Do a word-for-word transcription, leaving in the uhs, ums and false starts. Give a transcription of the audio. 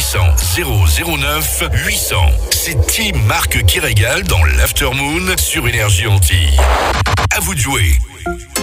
cents zéro zéro neuf huit cents. C'est Team Marc qui régale dans l'Aftermoon sur Énergie Antilles. À vous de jouer.